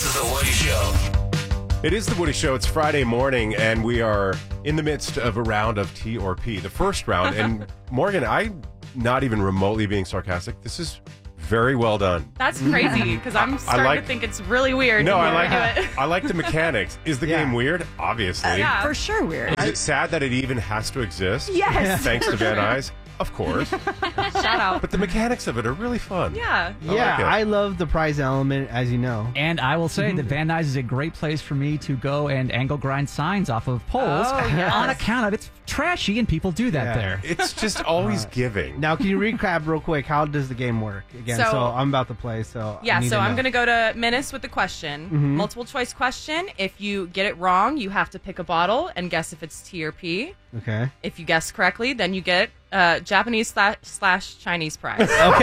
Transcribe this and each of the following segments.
is The Woody Show. It is The Woody Show. It's Friday morning, and we are in the midst of a round of T or P, the first round. And Morgan, I'm not even remotely being sarcastic. This is very well done. That's crazy, because I'm starting to think it's really weird. No, to I like the mechanics. Is the game weird? Obviously. Yeah. For sure weird. Is it sad that it even has to exist? Yes. Thanks to Van Nuys? Of course. Shout out. But the mechanics of it are really fun. Yeah. I love the prize element, as you know. And I will say that Van Nuys is a great place for me to go and angle grind signs off of poles on account of it's trashy and people do that there. It's just always giving. Now, can you recap real quick? How does the game work? Again, so I'm about to play, so I'm going to go to Menace with the question. Multiple choice question. If you get it wrong, you have to pick a bottle and guess if it's T or P. Okay. If you guess correctly, then you get Japanese / Chinese prize. Okay. All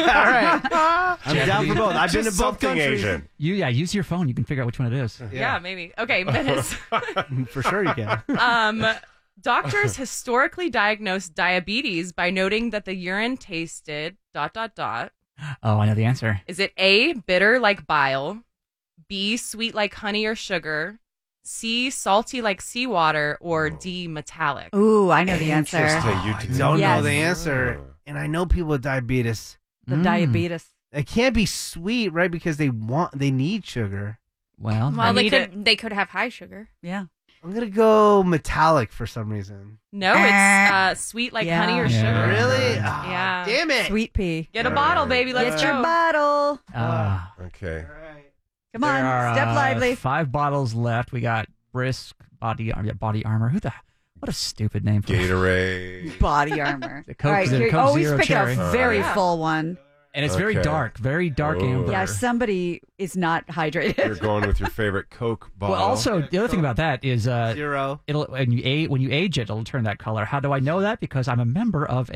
right. I'm down for both. I've been to both something countries. Asian. Use your phone. You can figure out which one it is. Yeah, maybe. Okay, Menace. For sure you can. Doctors historically diagnosed diabetes by noting that the urine tasted ... Oh, I know the answer. Is it A, bitter like bile, B, sweet like honey or sugar, C, salty like seawater, or D, metallic? Ooh, I know the answer. I don't know the answer. And I know people with diabetes. The diabetes. It can't be sweet, right? Because they need sugar. Well, they could have high sugar. Yeah. I'm going to go metallic for some reason. No, it's sweet like honey or sugar. Really? Yeah. Damn it. Sweet pea. Get a bottle, baby. Let's Get your go. bottle. Okay. Come on, there are, step lively. 5 bottles left. We got Brisk body armor. What a stupid name for Gatorade. Body armor. The Coke, All right, the Coke always Zero pick Cherry. a very full one. And it's very dark amber. Yeah, somebody is not hydrated. You're going with your favorite Coke bottle. Well, also the other thing about that is Zero. It'll when you age it, it'll turn that color. How do I know that? Because I'm a member of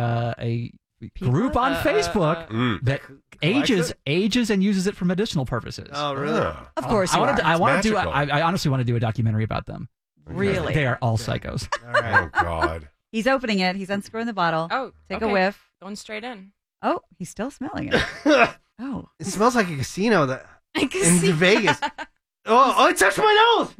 a group on Facebook that ages and uses it for medicinal purposes. Oh, really? Of course, I honestly want to do a documentary about them. Really? They are all psychos. All right. Oh, God. He's opening it. He's unscrewing the bottle. Oh, Take a whiff. Going straight in. Oh, he's still smelling it. Oh. It smells like a casino in Vegas. Oh, it touched my nose.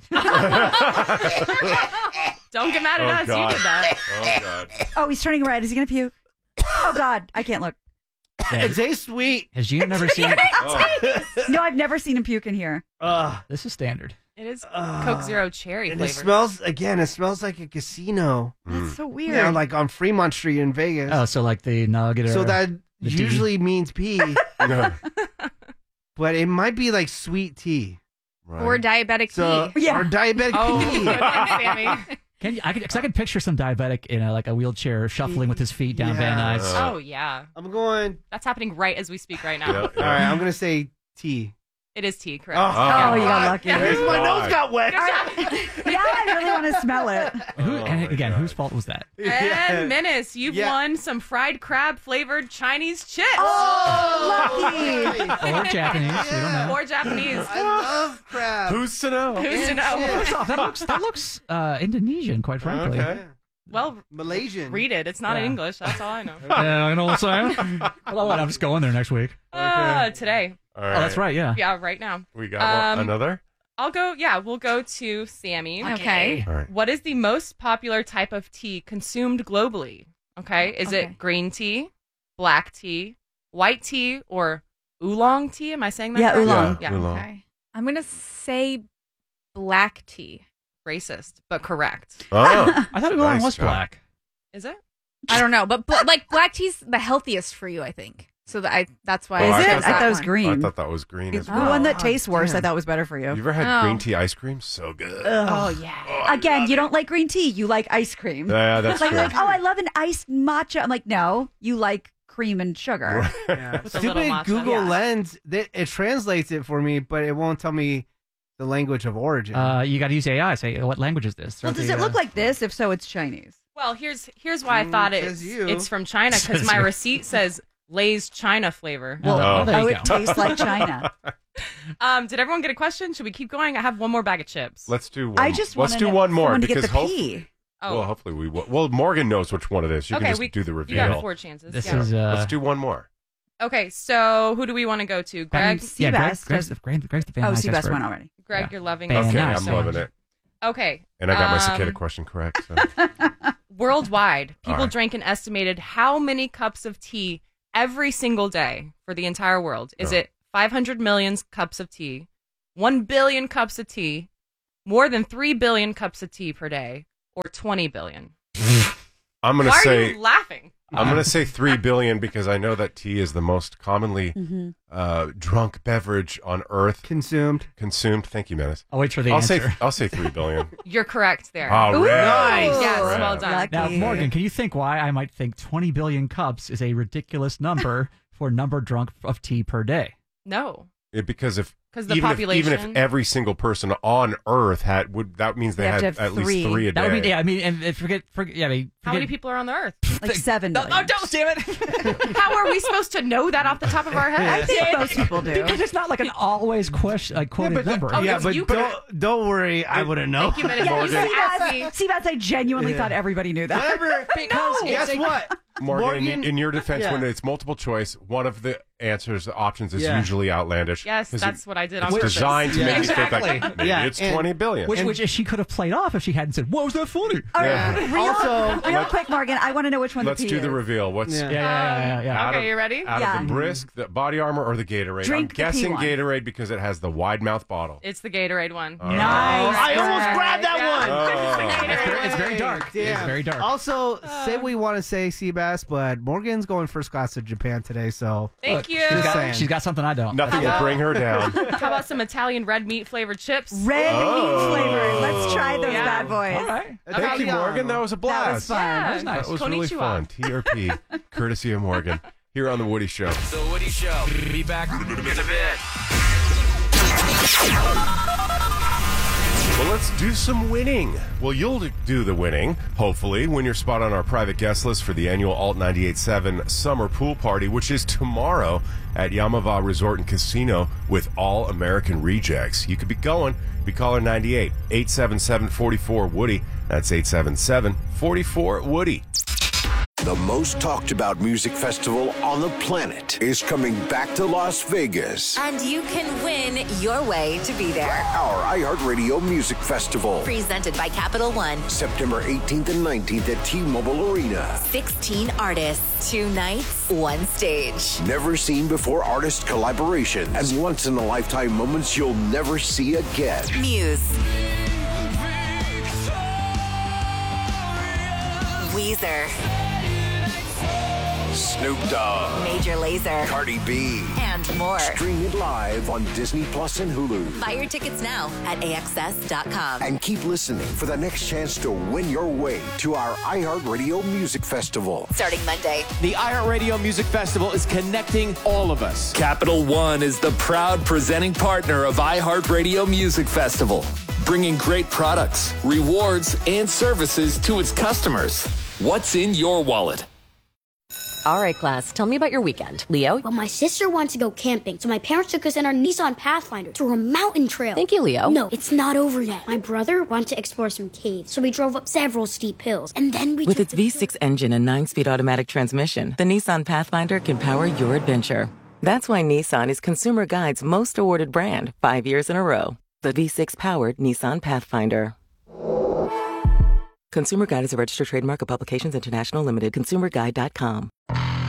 Don't get mad at us. God. You did that. Oh, God. Oh, he's turning red. Is he going to puke? Oh, God. I can't look. It tastes sweet. Has Gina never seen it? No, I've never seen him puke in here. This is standard. It is Coke Zero Cherry And flavor. it smells like a casino. That's so weird. Yeah, like on Fremont Street in Vegas. Oh, so like the nugget. So that the usually means pee, No. but it might be like sweet tea. Right. Or diabetic tea. Or diabetic good tea. one, Sammy. I can picture some diabetic in a wheelchair shuffling with his feet down Van Nuys. Oh, yeah. I'm going. That's happening right as we speak right now. Yeah, All right, I'm going to say tea. It is tea, correct. Oh, you got lucky. My nose got wet. Now I really want to smell it. Whose fault was that? And Menace, you've won some fried crab flavored Chinese chips. Oh, lucky. Or Japanese. We don't know. Or Japanese. I love crab. Who's to know? Who's to know? First off, that looks Indonesian, quite frankly. Okay. Well, Malaysian. read it. It's not in English. That's all I know. Yeah, you know what I'm saying? Well, I'm just going there next week. Today. All right. Oh, that's right, yeah. Yeah, right now. We got another? I'll go. Yeah, we'll go to Sammy. Okay. All right. What is the most popular type of tea consumed globally? Okay. Is it green tea, black tea, white tea, or oolong tea? Am I saying that? Yeah, correctly? oolong. Yeah. Oolong. Okay. I'm going to say black tea. Racist, but correct. Oh. I thought oolong Nice was job. black. Is it? I don't know, but like black tea's the healthiest for you, I think. So that's why Oh, Is I it? thought I thought it was I green. thought that was green as The well. one that tastes worse, damn. I thought was better for you. You ever had Oh. green tea ice cream? So good. Oh, yeah. Again, you don't like green tea. You like ice cream. Yeah, that's like, true. oh, I love an iced matcha. I'm like, no, you like cream and sugar. Yeah. With a little Stupid matcha. Google Yeah. Lens, it translates it for me, but it won't tell me the language of origin. You got to use AI. Say, what language is this? Well, does it look like this? If so, it's Chinese. Well, here's why I thought says you. it's from China, because Says my you. receipt says Lay's China flavor. Well, there you it go. tastes like China. Did everyone get a question? Should we keep going? I have one more bag of chips. Let's do one. I just Let's wanna do know one more someone to get because the pee. well, hopefully we will. Well, Morgan knows which one it is. You Okay, can just we do the You reveal. got 4 chances. This yeah. is Let's do one more. Okay, so who do we want to go to? Greg? Seabass. Greg's the Van Nuys Seabass expert. went already. Greg, Yeah. you're loving Van this. Okay, Nuys. I'm loving it. Okay. And I got my cicada question correct. So. Worldwide, people All right. drink an estimated how many cups of tea every single day for the entire world? Is it 500 million cups of tea, 1 billion cups of tea, more than 3 billion cups of tea per day, or 20 billion? I'm going to Why are say you laughing? I'm going to say 3 billion because I know that tea is the most commonly drunk beverage on Earth. Consumed. Thank you, Menace. I'll wait for the I'll answer. say 3 billion. You're correct there. Oh, really? Nice. Yes, Right. well done. Lucky. Now, Morgan, can you think why I might think 20 billion cups is a ridiculous number for number drunk of tea per day? No, Because if 'Cause the even population. if every single person on Earth that means they They have had to have at least three. 3 a day. That would be, yeah, I mean, and forget, yeah, I mean, how many people are on the earth? Like 7 No, billion. don't, damn it. How are we supposed to know that off the top of our I heads? think most people do. Because it's not like an always quoted number. Oh, Yeah, yes, but you could- don't worry. I wouldn't know. Thank you, Menace. Yeah, You could ask me. Seabass, I genuinely thought everybody knew that. Whatever. Because Guess what? Morgan, in your defense, Yeah. when it's multiple choice, one of the answers, the options is Yeah. usually outlandish. Yes, 'Cause that's what I did on It's purpose. designed to Yeah. make you think Exactly. like, maybe Yeah, it's and- 20 billion. which she could have played off if she hadn't said, "What was that funny?" All Yeah. right, real quick, Morgan, I want to know which one Let's the P do the is. reveal. What's Yeah. Yeah. out Okay, of- you ready? Out Yeah. of the Brisk, the body armor, or the Gatorade? Drink I'm the guessing P one. Gatorade because it has the wide mouth bottle. It's the Gatorade one. Nice. I almost grabbed that Yeah. one. Oh. It's very dark. Damn. It's very dark. Also, say we want to say Seabass, but Morgan's going first class to Japan today, so Thank you. Just saying. She's got something I don't. Nothing will bring her down. How about some Italian red meat flavored chips? Red meat flavor. Let's try those Yeah. bad boys. All right. Thank you, Morgan. That was a That blast. was fun. Yeah. That was nice. That was really Konnichiwa. fun. TRP, courtesy of Morgan, here on The Woody Show. The Woody Show. Be back in a bit. Well, let's do some winning. Well, you'll do the winning, hopefully, when you're spot on our private guest list for the annual Alt 98.7 Summer Pool Party, which is tomorrow at Yamava Resort and Casino with All American Rejects. You could be going. Be caller 98 877-44-WOODY. That's 877-44-WOODY. The most talked about music festival on the planet is coming back to Las Vegas. And you can win your way to be there. Our iHeartRadio Music Festival. Presented by Capital One. September 18th and 19th at T-Mobile Arena. 16 artists, 2 nights, 1 stage. Never seen before artist collaborations and once in a lifetime moments you'll never see again. Muse. Weezer. Snoop Dogg. Major Lazer. Cardi B. And more. Stream it live on Disney Plus and Hulu. Buy your tickets now at AXS.com. And keep listening for the next chance to win your way to our iHeartRadio Music Festival. Starting Monday. The iHeartRadio Music Festival is connecting all of us. Capital One is the proud presenting partner of iHeartRadio Music Festival, bringing great products, rewards, and services to its customers. What's in your wallet? All right, class, tell me about your weekend. Leo? Well, my sister wanted to go camping, so my parents took us in our Nissan Pathfinder to a mountain trail. Thank you, Leo. No, it's not over yet. My brother wanted to explore some caves, so we drove up several steep hills, and then we With took its V6 engine and 9-speed automatic transmission, the Nissan Pathfinder can power your adventure. That's why Nissan is Consumer Guide's most awarded brand 5 years in a row. The V6-powered Nissan Pathfinder. Consumer Guide is a registered trademark of Publications International Limited. ConsumerGuide.com.